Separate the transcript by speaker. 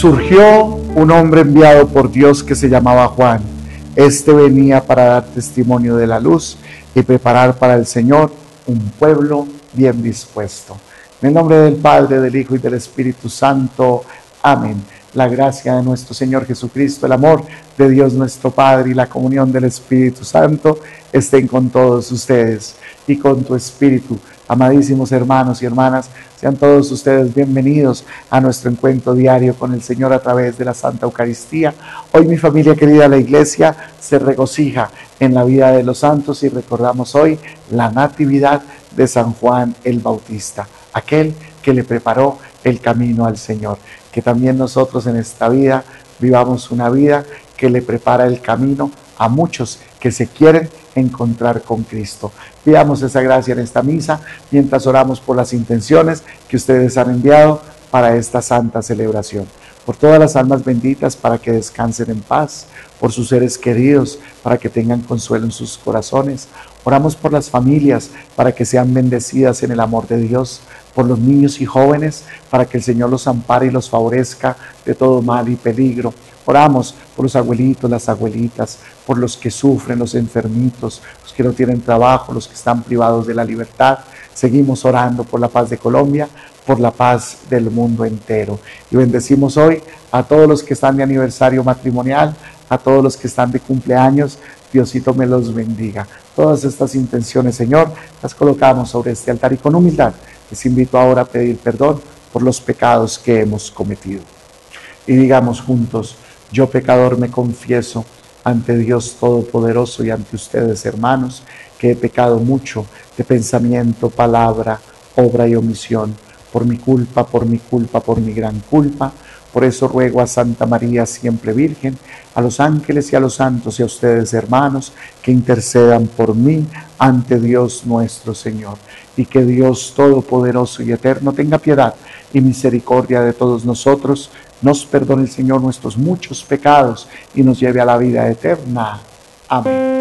Speaker 1: Surgió un hombre enviado por Dios que se llamaba Juan. Este venía para dar testimonio de la luz y preparar para el Señor un pueblo bien dispuesto. En el nombre del Padre, del Hijo y del Espíritu Santo. Amén. La gracia de nuestro Señor Jesucristo, el amor de Dios nuestro Padre y la comunión del Espíritu Santo estén con todos ustedes y con tu espíritu. Amadísimos hermanos y hermanas, sean todos ustedes bienvenidos a nuestro encuentro diario con el Señor a través de la Santa Eucaristía. Hoy mi familia querida, la Iglesia se regocija en la vida de los santos y recordamos hoy la natividad de San Juan el Bautista, aquel que le preparó el camino al Señor. Que también nosotros en esta vida vivamos una vida que le prepara el camino a muchos que se quieren encontrar con Cristo. Pidamos esa gracia en esta misa mientras oramos por las intenciones que ustedes han enviado para esta santa celebración. Por todas las almas benditas para que descansen en paz, por sus seres queridos para que tengan consuelo en sus corazones. Oramos por las familias para que sean bendecidas en el amor de Dios, por los niños y jóvenes para que el Señor los ampare y los favorezca de todo mal y peligro. Oramos por los abuelitos, las abuelitas, por los que sufren, los enfermitos, los que no tienen trabajo, los que están privados de la libertad. Seguimos orando por la paz de Colombia, por la paz del mundo entero. Y bendecimos hoy a todos los que están de aniversario matrimonial, a todos los que están de cumpleaños. Diosito me los bendiga. Todas estas intenciones, Señor, las colocamos sobre este altar y con humildad les invito ahora a pedir perdón por los pecados que hemos cometido. Y digamos juntos: yo pecador me confieso ante Dios Todopoderoso y ante ustedes, hermanos, que he pecado mucho de pensamiento, palabra, obra y omisión, por mi culpa, por mi gran culpa. Por eso ruego a Santa María, siempre Virgen, a los ángeles y a los santos y a ustedes, hermanos, que intercedan por mí ante Dios nuestro Señor. Y que Dios Todopoderoso y Eterno tenga piedad y misericordia de todos nosotros, nos perdone el Señor nuestros muchos pecados y nos lleve a la vida eterna. Amén.